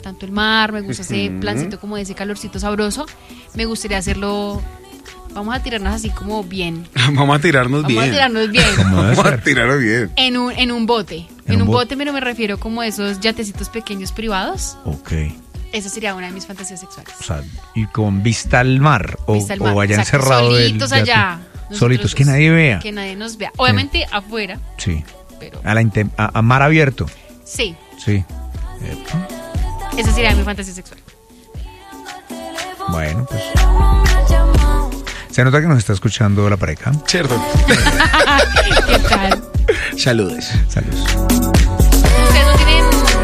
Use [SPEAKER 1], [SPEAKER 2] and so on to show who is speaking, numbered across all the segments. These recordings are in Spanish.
[SPEAKER 1] tanto el mar, me gusta ese plancito como de ese calorcito sabroso. Me gustaría hacerlo, vamos a tirarnos así como bien.
[SPEAKER 2] Vamos a tirarnos bien.
[SPEAKER 1] Vamos
[SPEAKER 2] a tirarnos bien.
[SPEAKER 1] En un bote. En un bote, pero me refiero como a esos yatecitos pequeños privados.
[SPEAKER 3] Ok.
[SPEAKER 1] Esa sería una de mis fantasías sexuales.
[SPEAKER 3] O sea, y con vista al mar.
[SPEAKER 1] Vista al mar,
[SPEAKER 3] o allá
[SPEAKER 1] exacto,
[SPEAKER 3] encerrado.
[SPEAKER 1] solitos allá.
[SPEAKER 3] Solitos, que nadie vea.
[SPEAKER 1] Que nadie nos vea. Obviamente afuera.
[SPEAKER 3] Sí.
[SPEAKER 1] Pero...
[SPEAKER 3] A mar abierto.
[SPEAKER 1] Sí.
[SPEAKER 3] Sí.
[SPEAKER 1] Esa sería mi fantasía sexual.
[SPEAKER 3] Bueno, pues. Se nota que nos está escuchando la pareja.
[SPEAKER 2] Cierto.
[SPEAKER 1] ¿Qué tal?
[SPEAKER 2] Saludos.
[SPEAKER 3] Saludos.
[SPEAKER 1] ¿Ustedes no tienen...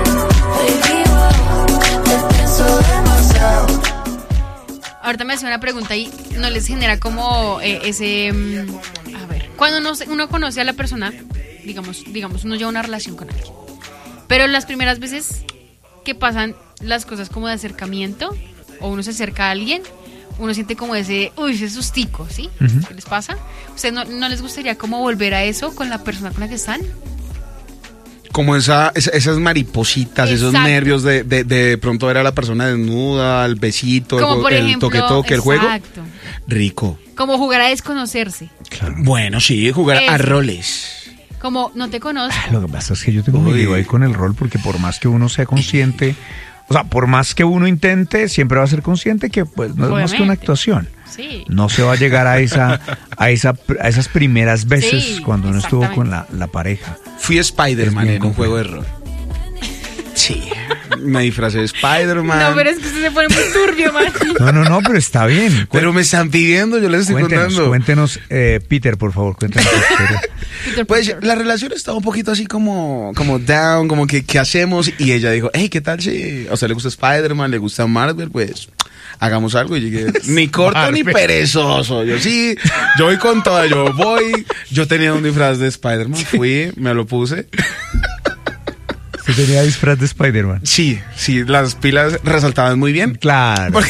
[SPEAKER 1] Ahorita me hace una pregunta y no les genera como ese... a ver, cuando uno conoce a la persona, digamos, uno lleva una relación con alguien, pero las primeras veces que pasan las cosas como de acercamiento, o uno se acerca a alguien, uno siente como ese sustico, ¿sí?
[SPEAKER 3] Uh-huh.
[SPEAKER 1] ¿Qué les pasa? ¿Ustedes no les gustaría como volver a eso con la persona con la que están?
[SPEAKER 2] Como esas maripositas,
[SPEAKER 1] Exacto.
[SPEAKER 2] esos nervios de pronto ver a la persona desnuda, el besito,
[SPEAKER 1] como por ejemplo,
[SPEAKER 2] toque, el juego.
[SPEAKER 1] Exacto.
[SPEAKER 2] Rico.
[SPEAKER 1] Como jugar a desconocerse.
[SPEAKER 3] Claro.
[SPEAKER 2] Bueno, sí, jugar a roles.
[SPEAKER 1] Como no te conozco.
[SPEAKER 3] Lo que pasa es que yo tengo un lío ahí con el rol, porque por más que uno sea consciente, o sea, por más que uno intente, siempre va a ser consciente que pues no es más que una actuación.
[SPEAKER 1] Sí.
[SPEAKER 3] No se va a llegar a esas primeras veces cuando uno estuvo con la pareja.
[SPEAKER 2] Fui Spider-Man en un juego de rol. Sí, me disfracé de Spider-Man.
[SPEAKER 1] No, pero es que usted se pone muy turbio, man.
[SPEAKER 3] No, pero está bien.
[SPEAKER 2] Pero me están pidiendo, yo les estoy contando.
[SPEAKER 3] Cuéntenos, Peter, por favor, cuéntenos la historia.
[SPEAKER 2] Pues la relación estaba un poquito así como down, como que ¿qué hacemos? Y ella dijo, hey, ¿qué tal si a usted le gusta Spider-Man, le gusta Marvel? Pues hagamos algo. Y llegué, ni corto ni perezoso. Yo sí, yo voy con toda, yo tenía un disfraz de Spider-Man, fui, me lo puse.
[SPEAKER 3] ¿Usted tenía disfraz de Spider-Man?
[SPEAKER 2] Sí, las pilas resaltaban muy bien.
[SPEAKER 3] Claro.
[SPEAKER 1] Ay,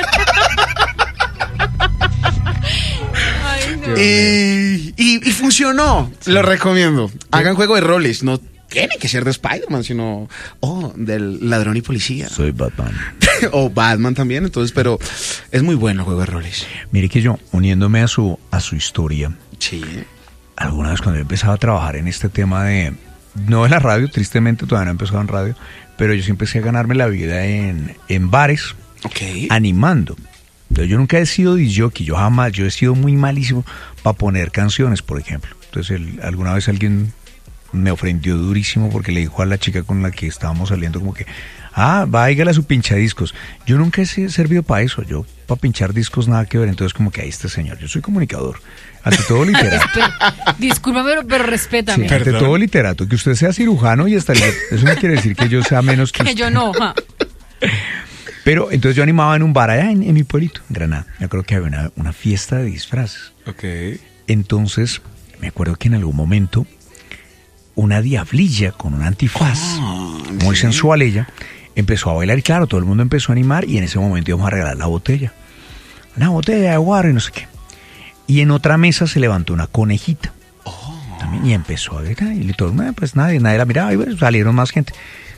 [SPEAKER 1] no.
[SPEAKER 2] Y funcionó, lo recomiendo. Hagan juego de roles, no tiene que ser de Spider-Man, sino del ladrón y policía.
[SPEAKER 3] Soy Batman.
[SPEAKER 2] O Batman también, entonces, pero es muy bueno el juego de roles.
[SPEAKER 3] Mire que yo, uniéndome a su historia,
[SPEAKER 2] Sí.
[SPEAKER 3] alguna vez cuando yo empezaba a trabajar en este tema no en la radio, tristemente todavía no he empezado en radio, pero yo sí empecé a ganarme la vida en bares, animando. Entonces, yo nunca he sido disjockey, yo he sido muy malísimo para poner canciones, por ejemplo. Entonces alguna vez alguien me ofendió durísimo porque le dijo a la chica con la que estábamos saliendo como que, váigale a su pinchadiscos. Yo nunca he servido para eso, yo para pinchar discos nada que ver. Entonces como que ahí este señor, yo soy comunicador, ante todo literato.
[SPEAKER 1] Discúlpame, pero respétame.
[SPEAKER 3] Sí, ante todo literato, que usted sea cirujano y hasta eso no quiere decir que yo sea menos que usted.
[SPEAKER 1] Que yo no.
[SPEAKER 3] Pero entonces yo animaba en un bar allá en mi pueblito, en Granada. Yo creo que había una fiesta de disfraces. Entonces me acuerdo que en algún momento una diablilla con un antifaz, muy sensual ella, empezó a bailar y claro, todo el mundo empezó a animar y en ese momento íbamos a regalar la botella. Una botella de guaro y no sé qué. Y en otra mesa se levantó una conejita. También, y empezó a gritar y todo, pues nadie la miraba y bueno, salió más gente.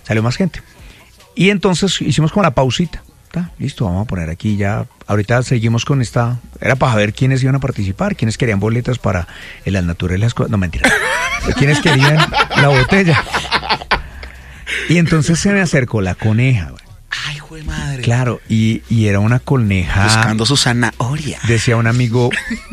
[SPEAKER 3] Y entonces hicimos como la pausita. Listo, vamos a poner aquí ya. Ahorita seguimos con esta. Era para ver quiénes iban a participar, quiénes querían boletas para las naturales. No, mentira. Quiénes querían la botella. Y entonces se me acercó la coneja.
[SPEAKER 2] Ay, jue madre.
[SPEAKER 3] Claro, y era una coneja.
[SPEAKER 2] Buscando su zanahoria.
[SPEAKER 3] Decía un amigo.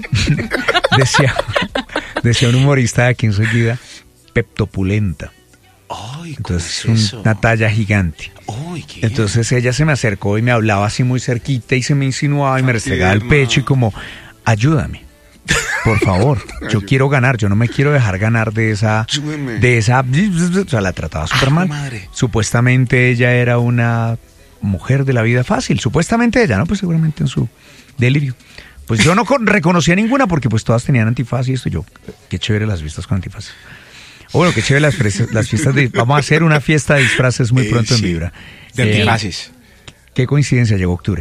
[SPEAKER 3] decía un humorista de aquí enseguida, peptopulenta.
[SPEAKER 2] Ay,
[SPEAKER 3] entonces una talla gigante.
[SPEAKER 2] Ay,
[SPEAKER 3] entonces ella se me acercó y me hablaba así muy cerquita y se me insinuaba y me restregaba el pecho y como, ayúdame, por favor, yo quiero ganar, yo no me quiero dejar ganar de esa, o sea, la trataba súper mal.
[SPEAKER 2] Madre.
[SPEAKER 3] Supuestamente ella era una mujer de la vida fácil, supuestamente ella, ¿no? Pues seguramente en su delirio. Pues yo no reconocía ninguna porque pues todas tenían antifaz y esto, yo, qué chévere las fiestas con antifaz. Bueno, qué chévere las fiestas vamos a hacer una fiesta de disfraces muy pronto en Vibra.
[SPEAKER 2] De antifaces.
[SPEAKER 3] Qué coincidencia, llegó octubre.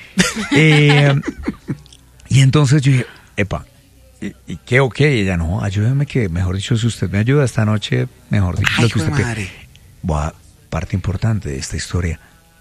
[SPEAKER 3] Y entonces yo dije, epa, ¿y qué? Ok, ella no, ayúdame que, mejor dicho, si usted me ayuda esta noche, mejor dicho, lo que usted pide. Parte importante de esta historia.